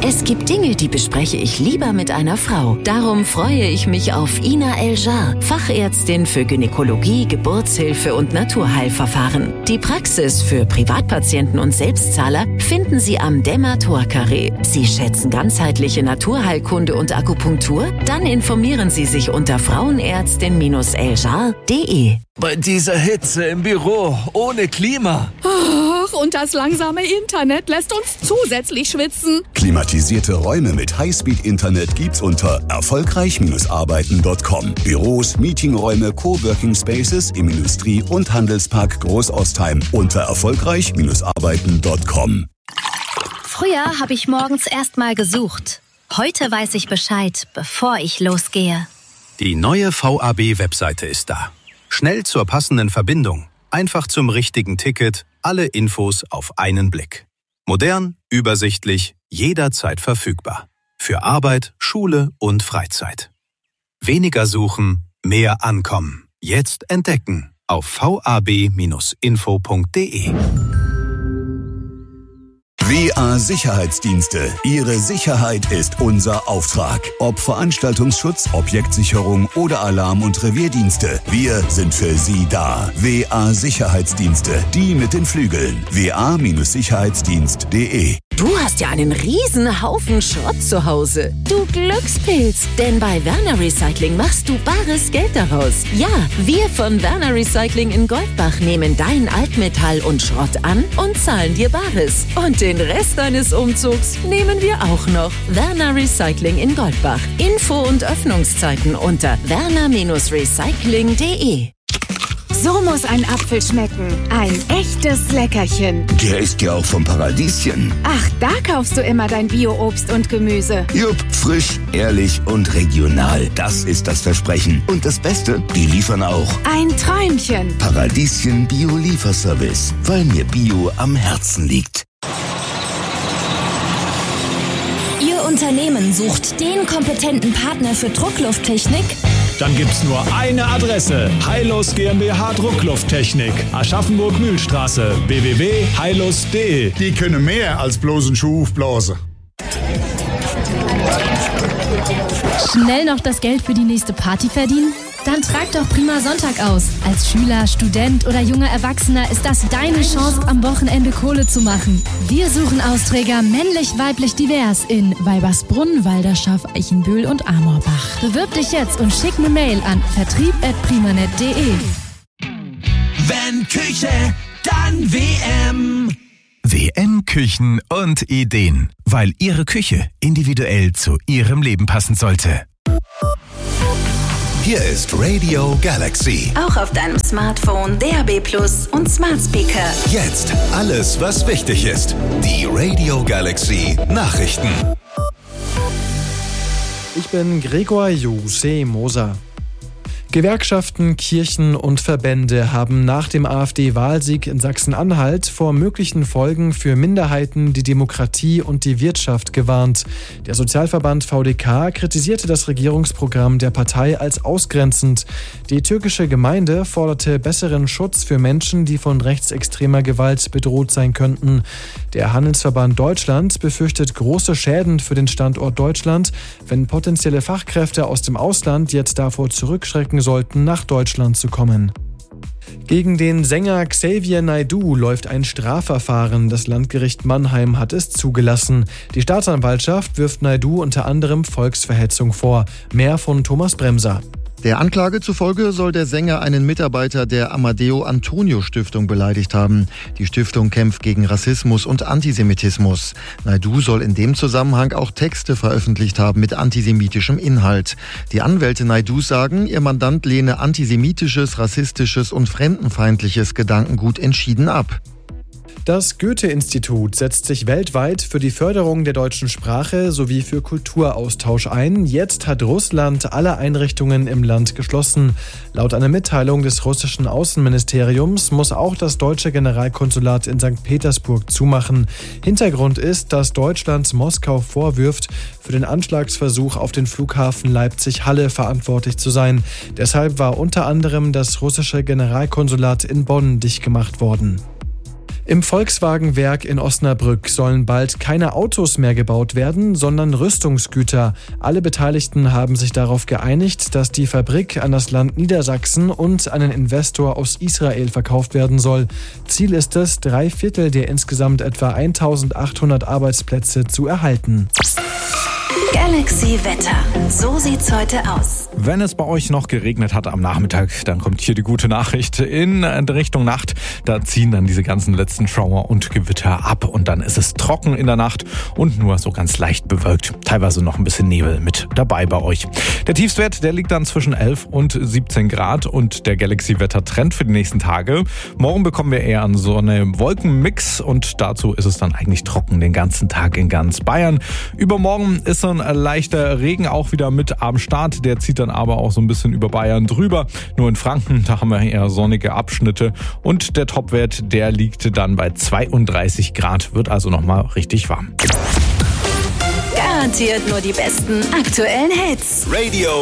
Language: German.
Es gibt Dinge, die bespreche ich lieber mit einer Frau. Darum freue ich mich auf Ina El-Jar, Fachärztin für Gynäkologie, Geburtshilfe und Naturheilverfahren. Die Praxis für Privatpatienten und Selbstzahler finden Sie am Demator-Carré. Sie schätzen ganzheitliche Naturheilkunde und Akupunktur? Dann informieren Sie sich unter frauenärztin-eljar.de. Bei dieser Hitze im Büro, ohne Klima. Ach, und das langsame Internet lässt uns zusätzlich schwitzen. Klimatisierte Räume mit Highspeed-Internet gibt's unter erfolgreich-arbeiten.com. Büros, Meetingräume, Coworking Spaces im Industrie- und Handelspark Großostheim unter erfolgreich-arbeiten.com. Früher habe ich morgens erst mal gesucht. Heute weiß ich Bescheid, bevor ich losgehe. Die neue VAB-Webseite ist da. Schnell zur passenden Verbindung, einfach zum richtigen Ticket, alle Infos auf einen Blick. Modern, übersichtlich, jederzeit verfügbar. Für Arbeit, Schule und Freizeit. Weniger suchen, mehr ankommen. Jetzt entdecken auf vab-info.de. WA Sicherheitsdienste. Ihre Sicherheit ist unser Auftrag. Ob Veranstaltungsschutz, Objektsicherung oder Alarm- und Revierdienste. Wir sind für Sie da. WA Sicherheitsdienste. Die mit den Flügeln. wa-sicherheitsdienst.de. Du hast ja einen riesen Haufen Schrott zu Hause. Du Glückspilz. Denn bei Werner Recycling machst du bares Geld daraus. Ja, wir von Werner Recycling in Goldbach nehmen dein Altmetall und Schrott an und zahlen dir Bares. Und den Rest deines Umzugs nehmen wir auch noch. Werner Recycling in Goldbach. Info und Öffnungszeiten unter werner-recycling.de. So muss ein Apfel schmecken. Ein echtes Leckerchen. Der ist ja auch vom Paradieschen. Ach, da kaufst du immer dein Bio-Obst und Gemüse. Jupp, frisch, ehrlich und regional. Das ist das Versprechen. Und das Beste, die liefern auch. Ein Träumchen. Paradieschen Bio-Lieferservice. Weil mir Bio am Herzen liegt. Ihr Unternehmen sucht den kompetenten Partner für Drucklufttechnik? Dann gibt's nur eine Adresse. Heilus GmbH Drucklufttechnik. Aschaffenburg-Mühlstraße. www.heilus.de. Die können mehr als bloß einen Schuh aufblasen. Schnell noch das Geld für die nächste Party verdienen? Dann trag doch Prima Sonntag aus. Als Schüler, Student oder junger Erwachsener ist das deine Chance, am Wochenende Kohle zu machen. Wir suchen Austräger männlich, weiblich, divers in Weibersbrunn, Walderschaff, Eichenbühl und Amorbach. Bewirb dich jetzt und schick eine Mail an vertrieb@primanet.de. Wenn Küche, dann WM. WM Küchen und Ideen, weil Ihre Küche individuell zu Ihrem Leben passen sollte. Hier ist Radio Galaxy. Auch auf deinem Smartphone, DAB+ und Smart Speaker. Jetzt alles, was wichtig ist. Die Radio Galaxy Nachrichten. Ich bin Gregor Jose Moser. Gewerkschaften, Kirchen und Verbände haben nach dem AfD-Wahlsieg in Sachsen-Anhalt vor möglichen Folgen für Minderheiten, die Demokratie und die Wirtschaft gewarnt. Der Sozialverband VDK kritisierte das Regierungsprogramm der Partei als ausgrenzend. Die türkische Gemeinde forderte besseren Schutz für Menschen, die von rechtsextremer Gewalt bedroht sein könnten. Der Handelsverband Deutschland befürchtet große Schäden für den Standort Deutschland, wenn potenzielle Fachkräfte aus dem Ausland jetzt davor zurückschrecken sollten, nach Deutschland zu kommen. Gegen den Sänger Xavier Naidoo läuft ein Strafverfahren. Das Landgericht Mannheim hat es zugelassen. Die Staatsanwaltschaft wirft Naidoo unter anderem Volksverhetzung vor. Mehr von Thomas Bremser. Der Anklage zufolge soll der Sänger einen Mitarbeiter der Amadeo Antonio Stiftung beleidigt haben. Die Stiftung kämpft gegen Rassismus und Antisemitismus. Naidoo soll in dem Zusammenhang auch Texte veröffentlicht haben mit antisemitischem Inhalt. Die Anwälte Naidoos sagen, ihr Mandant lehne antisemitisches, rassistisches und fremdenfeindliches Gedankengut entschieden ab. Das Goethe-Institut setzt sich weltweit für die Förderung der deutschen Sprache sowie für Kulturaustausch ein. Jetzt hat Russland alle Einrichtungen im Land geschlossen. Laut einer Mitteilung des russischen Außenministeriums muss auch das deutsche Generalkonsulat in St. Petersburg zumachen. Hintergrund ist, dass Deutschland Moskau vorwirft, für den Anschlagsversuch auf den Flughafen Leipzig-Halle verantwortlich zu sein. Deshalb war unter anderem das russische Generalkonsulat in Bonn dicht gemacht worden. Im Volkswagen-Werk in Osnabrück sollen bald keine Autos mehr gebaut werden, sondern Rüstungsgüter. Alle Beteiligten haben sich darauf geeinigt, dass die Fabrik an das Land Niedersachsen und einen Investor aus Israel verkauft werden soll. Ziel ist es, 3/4 der insgesamt etwa 1800 Arbeitsplätze zu erhalten. Galaxy Wetter. So sieht's heute aus. Wenn es bei euch noch geregnet hat am Nachmittag, dann kommt hier die gute Nachricht. In Richtung Nacht, da ziehen dann diese ganzen letzten Schauer und Gewitter ab. Und dann ist es trocken in der Nacht und nur so ganz leicht bewölkt. Teilweise noch ein bisschen Nebel mit dabei bei euch. Der Tiefstwert, der liegt dann zwischen 11 und 17 Grad. Und der Galaxy-Wetter-Trend für die nächsten Tage. Morgen bekommen wir eher einen Sonne-Wolken-Mix. Und dazu ist es dann eigentlich trocken den ganzen Tag in ganz Bayern. Übermorgen ist ein leichter Regen auch wieder mit am Start. Der zieht dann aber auch so ein bisschen über Bayern drüber. Nur in Franken, da haben wir eher sonnige Abschnitte. Und der Topwert, der liegt dann bei 32 Grad. Wird also nochmal richtig warm. Garantiert nur die besten aktuellen Hits. Radio